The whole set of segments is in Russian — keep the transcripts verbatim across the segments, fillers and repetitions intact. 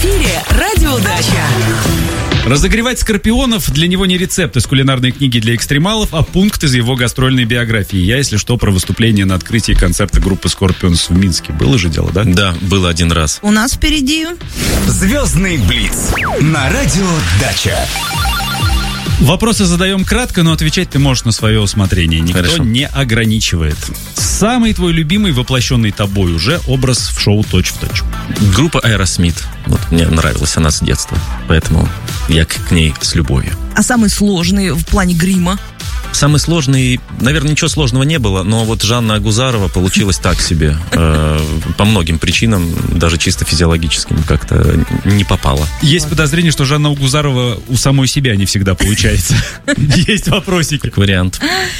эфире Радио Дача. Разогревать скорпионов для него не рецепт из кулинарной книги для экстремалов, а пункт из его гастрольной биографии. Я, если что, про выступление на открытии концерта группы Scorpions в Минске. Было же дело, да? Да, было один раз. У нас впереди Звездный Блиц на Радио Дача. Вопросы задаем кратко, но отвечать ты можешь на свое усмотрение. Никто Хорошо. не ограничивает. Самый твой любимый, воплощенный тобой уже образ в шоу «Точь-в-точь». Группа Aerosmith. Вот мне нравилась она с детства, поэтому я к, к ней с любовью. А самый сложный в плане грима? Самый сложный, наверное, ничего сложного не было, но вот Жанна Агузарова получилась так себе. Э, по многим причинам, даже чисто физиологическим, как-то не попала. Есть подозрение, что Жанна Агузарова у самой себя не всегда получается. Есть вопросики. Как вариант.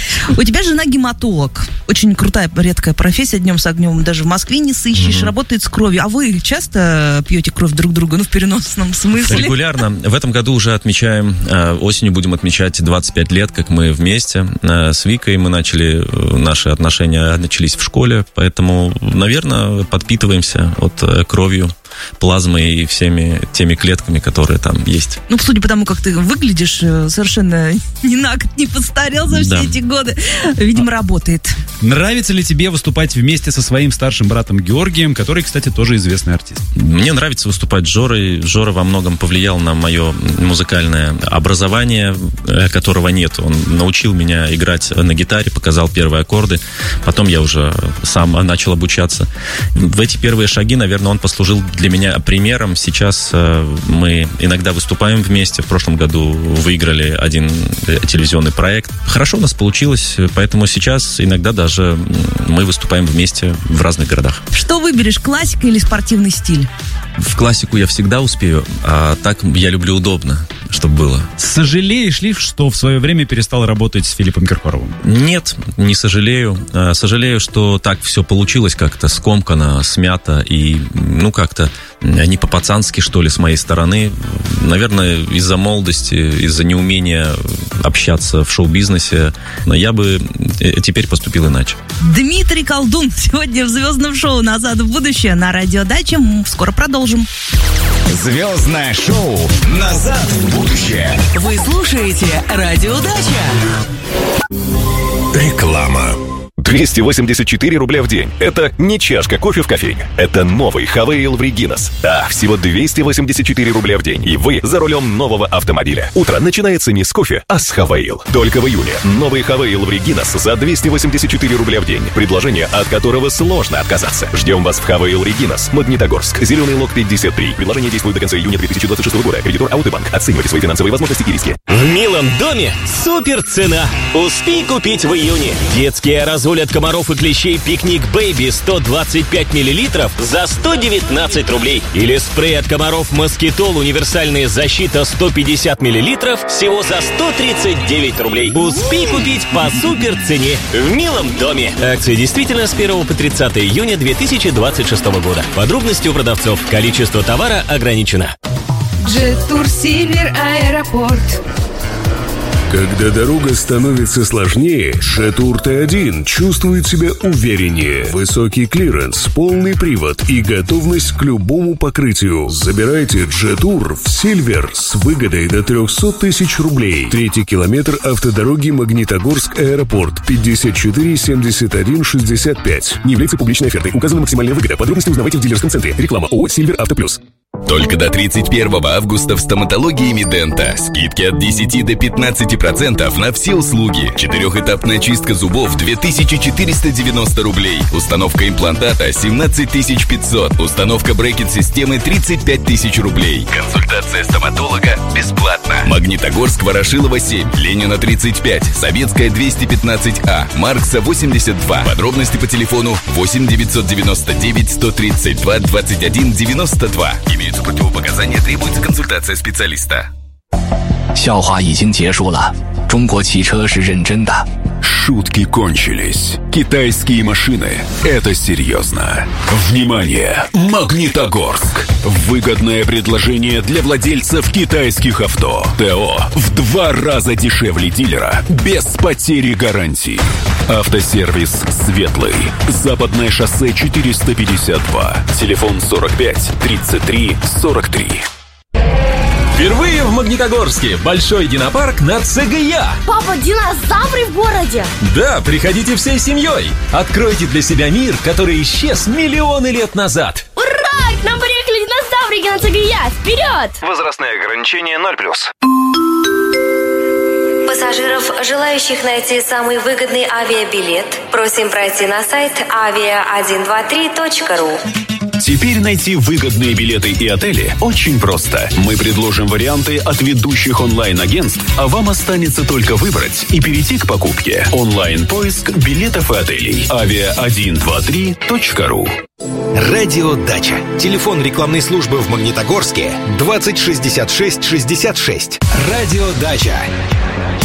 У тебя жена гематолог. Очень крутая, редкая профессия, днем с огнем. Даже в Москве не сыщешь, mm-hmm. работает с кровью. А вы часто пьете кровь друг друга, ну, в переносном смысле? Регулярно. В этом году уже отмечаем, осенью будем отмечать двадцать пять лет, как мы вместе. С Викой мы начали, наши отношения начались в школе, поэтому, наверное, подпитываемся от кровью, плазмой и всеми теми клетками, которые там есть. Ну, судя по тому, как ты выглядишь, совершенно ни на год не постарел за все Да. эти годы. Видимо, работает. Нравится ли тебе выступать вместе со своим старшим братом Георгием, который, кстати, тоже известный артист? Мне нравится выступать с Жорой. Жора во многом повлиял на мое музыкальное образование, которого нет. Он научил меня играть на гитаре, показал первые аккорды. Потом я уже сам начал обучаться. В эти первые шаги, наверное, он послужил для меня примером. Сейчас э, мы иногда выступаем вместе. В прошлом году выиграли один телевизионный проект. Хорошо у нас получилось, поэтому сейчас иногда даже мы выступаем вместе в разных городах. Что выберешь, классика или спортивный стиль? В классику я всегда успею, а так я люблю удобно, чтобы было. Сожалеешь ли, что в свое время перестал работать с Филиппом Киркоровым? Нет, не сожалею. А, Сожалею, что так все получилось как-то скомкано, смято и, ну, как-то не по-пацански, что ли, с моей стороны. Наверное, из-за молодости, из-за неумения общаться в шоу-бизнесе. Но я бы теперь поступил иначе. Дмитрий Колдун сегодня в звездном шоу «Назад в будущее» на Радио Дача. Скоро продолжим. Звездное шоу «Назад в будущее». Вы слушаете Радио Дача. Реклама. двести восемьдесят четыре рубля в день. Это не чашка кофе в кофейне. Это новый Хавейл в Регинас. Да, всего двести восемьдесят четыре рубля в день. И вы за рулем нового автомобиля. Утро начинается не с кофе, а с Хавейл. Только в июне. Новый Хавейл в Регинас за двести восемьдесят четыре рубля в день. Предложение, от которого сложно отказаться. Ждем вас в Хавейл Регинас, Магнитогорск. Зеленый лог пятьдесят три. Предложение действует до конца июня две тысячи двадцать шестого года. Кредитор Аутобанк. Оценивайте свои финансовые возможности и риски. В милом доме супер цена. Успей купить в июне. Детский аэрозоль от комаров и клещей «Пикник Бэйби» сто двадцать пять миллилитров за сто девятнадцать рублей. Или спрей от комаров «Москитол» универсальная защита сто пятьдесят миллилитров всего за сто тридцать девять рублей. Успей купить по супер цене в милом доме. Акция действительно с первого по тридцатое июня две тысячи двадцать шестого года. Подробности у продавцов. Количество товара ограничено. Джет-тур Сильвер Аэропорт. Когда дорога становится сложнее, Джет-тур Т один чувствует себя увереннее. Высокий клиренс, полный привод и готовность к любому покрытию. Забирайте Джет-тур в Сильвер с выгодой до триста тысяч рублей. Третий километр автодороги Магнитогорск-Аэропорт. пятьдесят четыре семьдесят один шестьдесят пять. Не является публичной офертой. Указана максимальная выгода. Подробности узнавайте в дилерском центре. Реклама ООО «Сильвер Автоплюс». Только до тридцать первого августа в стоматологии Медента. Скидки от десяти до пятнадцати процентов на все услуги. Четырехэтапная чистка зубов две тысячи четыреста девяносто рублей. Установка имплантата семнадцать тысяч пятьсот. Установка брекет-системы тридцать пять тысяч рублей. Консультация стоматолога бесплатна. Магнитогорск, Ворошилова семь, Ленина тридцать пять, Советская двести пятнадцать А, Маркса восемьдесят два. Подробности по телефону восемь девятьсот девяносто девять сто тридцать два двадцать один девяносто два. Имеются противопоказания, требуется консультация специалиста. 笑话已经结束了，中国汽车是认真的， Шутки кончились. Китайские машины — это серьезно. Внимание! Магнитогорск. Выгодное предложение для владельцев китайских авто. ТО в два раза дешевле дилера, без потери гарантии. Автосервис «Светлый». Западное шоссе четыреста пятьдесят два. Телефон сорок пять тридцать три сорок три. Впервые в Магнитогорске большой динопарк на ЦГЯ. Папа, динозавры в городе? Да, приходите всей семьей. Откройте для себя мир, который исчез миллионы лет назад. Ура! К нам приехали динозаврики на ЦГЯ. Вперед! Возрастные ограничения ноль плюс. Пассажиров, желающих найти самый выгодный авиабилет, просим пройти на сайт авиа один два три точка ру. Теперь найти выгодные билеты и отели очень просто. Мы предложим варианты от ведущих онлайн-агентств, а вам останется только выбрать и перейти к покупке. Онлайн-поиск билетов и отелей. авиа один два три точка ру. Радио Дача. Телефон рекламной службы в Магнитогорске двадцать шестьдесят шесть шестьдесят шесть. Радио Дача.